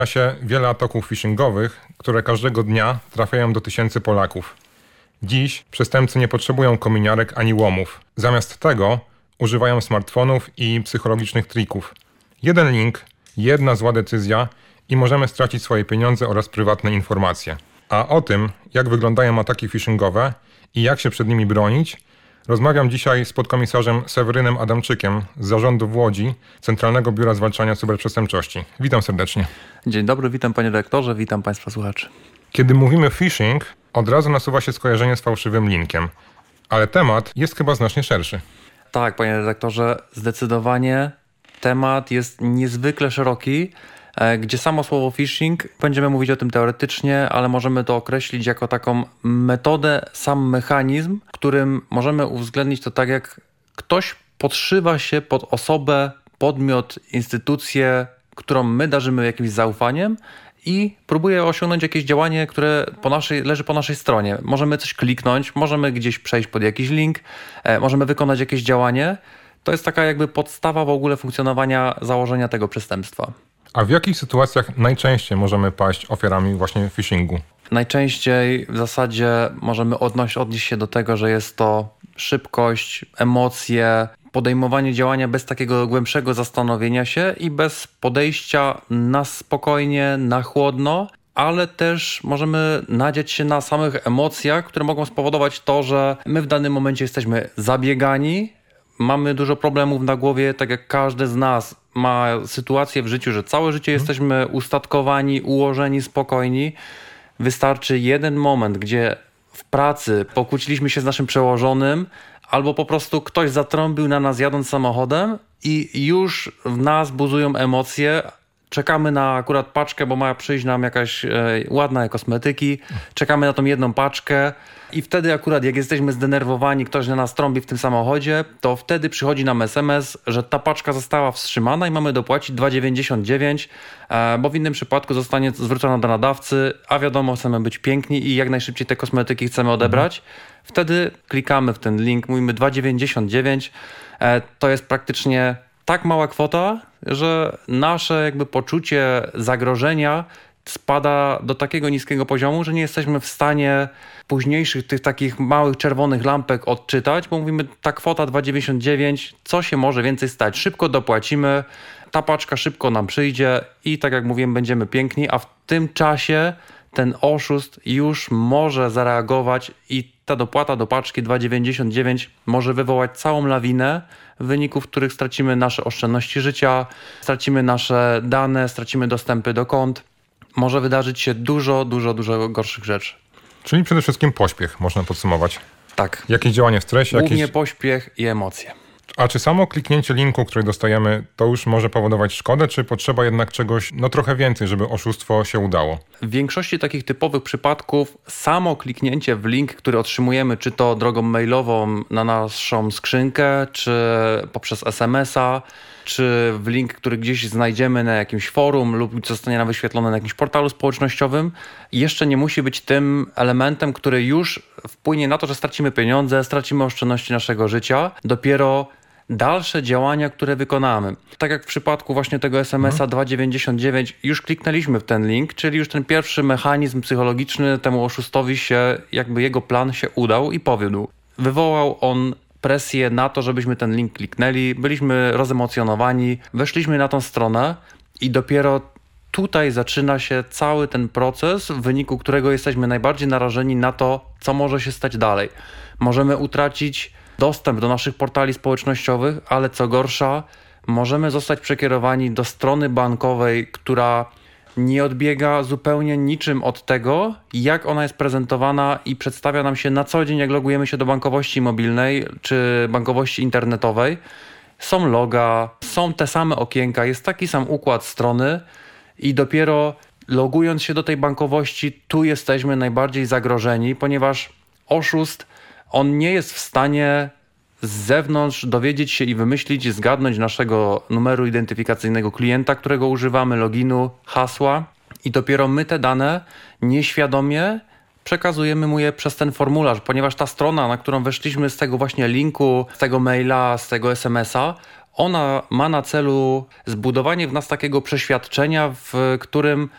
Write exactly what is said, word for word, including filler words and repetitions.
się wiele ataków phishingowych, które każdego dnia trafiają do tysięcy Polaków. Dziś przestępcy nie potrzebują kominiarek ani łomów. Zamiast tego używają smartfonów i psychologicznych trików. Jeden link, jedna zła decyzja i możemy stracić swoje pieniądze oraz prywatne informacje. A o tym, jak wyglądają ataki phishingowe i jak się przed nimi bronić, rozmawiam dzisiaj z podkomisarzem Sewerynem Adamczykiem z Zarządu w Łodzi, Centralnego Biura Zwalczania Cyberprzestępczości. Witam serdecznie. Dzień dobry, witam panie dyrektorze, witam państwa słuchaczy. Kiedy mówimy phishing, od razu nasuwa się skojarzenie z fałszywym linkiem, ale temat jest chyba znacznie szerszy. Tak, panie redaktorze, zdecydowanie temat jest niezwykle szeroki, gdzie samo słowo phishing, będziemy mówić o tym teoretycznie, ale możemy to określić jako taką metodę, sam mechanizm, którym możemy uwzględnić to tak, jak ktoś podszywa się pod osobę, podmiot, instytucję, którą my darzymy jakimś zaufaniem i próbuje osiągnąć jakieś działanie, które po naszej, leży po naszej stronie. Możemy coś kliknąć, możemy gdzieś przejść pod jakiś link, e, możemy wykonać jakieś działanie. To jest taka jakby podstawa w ogóle funkcjonowania założenia tego przestępstwa. A w jakich sytuacjach najczęściej możemy paść ofiarami właśnie phishingu? Najczęściej w zasadzie możemy odnieść, odnieść się do tego, że jest to szybkość, emocje, podejmowanie działania bez takiego głębszego zastanowienia się i bez podejścia na spokojnie, na chłodno, ale też możemy nadzieć się na samych emocjach, które mogą spowodować to, że my w danym momencie jesteśmy zabiegani, mamy dużo problemów na głowie, tak jak każdy z nas ma sytuację w życiu, że całe życie jesteśmy ustatkowani, ułożeni, spokojni. Wystarczy jeden moment, gdzie w pracy pokłóciliśmy się z naszym przełożonym, albo po prostu ktoś zatrąbił na nas jadąc samochodem i już w nas buzują emocje. Czekamy na akurat paczkę, bo ma przyjść nam jakaś e, ładna kosmetyki. Czekamy na tą jedną paczkę i wtedy akurat jak jesteśmy zdenerwowani, ktoś na nas trąbi w tym samochodzie, to wtedy przychodzi nam es em es, że ta paczka została wstrzymana i mamy dopłacić dwa dziewięćdziesiąt dziewięć, e, bo w innym przypadku zostanie zwrócona do nadawcy, a wiadomo, chcemy być piękni i jak najszybciej te kosmetyki chcemy odebrać. Mhm. Wtedy klikamy w ten link, mówimy dwa dziewięćdziesiąt dziewięć, e, to jest praktycznie tak mała kwota, że nasze jakby poczucie zagrożenia spada do takiego niskiego poziomu, że nie jesteśmy w stanie późniejszych tych takich małych czerwonych lampek odczytać, bo mówimy, ta kwota dwa dziewięćdziesiąt dziewięć, co się może więcej stać? Szybko dopłacimy, ta paczka szybko nam przyjdzie i tak jak mówiłem, będziemy piękni, a w tym czasie ten oszust już może zareagować i ta dopłata do paczki dwa dziewięćdziesiąt dziewięć może wywołać całą lawinę, w wyniku których stracimy nasze oszczędności życia, stracimy nasze dane, stracimy dostępy do kont. Może wydarzyć się dużo, dużo, dużo gorszych rzeczy. Czyli przede wszystkim pośpiech, można podsumować. Tak. Jakieś działanie w stresie? Głównie jakieś... pośpiech i emocje. A czy samo kliknięcie linku, który dostajemy, to już może powodować szkodę, czy potrzeba jednak czegoś no trochę więcej, żeby oszustwo się udało? W większości takich typowych przypadków samo kliknięcie w link, który otrzymujemy, czy to drogą mailową na naszą skrzynkę, czy poprzez es em es a, czy w link, który gdzieś znajdziemy na jakimś forum lub zostanie nam wyświetlony na jakimś portalu społecznościowym, jeszcze nie musi być tym elementem, który już wpłynie na to, że stracimy pieniądze, stracimy oszczędności naszego życia. Dopiero dalsze działania, które wykonamy. Tak jak w przypadku właśnie tego es em es a dwa dziewięćdziesiąt dziewięć, już kliknęliśmy w ten link, czyli już ten pierwszy mechanizm psychologiczny temu oszustowi się, jakby jego plan się udał i powiódł. Wywołał on presję na to, żebyśmy ten link kliknęli, byliśmy rozemocjonowani, weszliśmy na tą stronę i dopiero tutaj zaczyna się cały ten proces, w wyniku którego jesteśmy najbardziej narażeni na to, co może się stać dalej. Możemy utracić dostęp do naszych portali społecznościowych, ale co gorsza, możemy zostać przekierowani do strony bankowej, która nie odbiega zupełnie niczym od tego, jak ona jest prezentowana i przedstawia nam się na co dzień, jak logujemy się do bankowości mobilnej czy bankowości internetowej. Są loga, są te same okienka, jest taki sam układ strony i dopiero logując się do tej bankowości, tu jesteśmy najbardziej zagrożeni, ponieważ oszust, on nie jest w stanie z zewnątrz dowiedzieć się i wymyślić, zgadnąć naszego numeru identyfikacyjnego klienta, którego używamy, loginu, hasła i dopiero my te dane nieświadomie przekazujemy mu je przez ten formularz, ponieważ ta strona, na którą weszliśmy z tego właśnie linku, z tego maila, z tego es em es a, ona ma na celu zbudowanie w nas takiego przeświadczenia, w którym